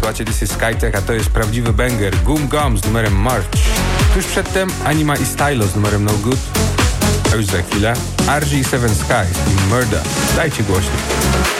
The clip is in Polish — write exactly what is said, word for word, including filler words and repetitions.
płacie This is Skytech, a to jest prawdziwy banger. Goom Gum z numerem March. Tuż przedtem Anima i Stylo z numerem No Good. A już za chwilę R G Seven Skies i Murder. Dajcie głośno.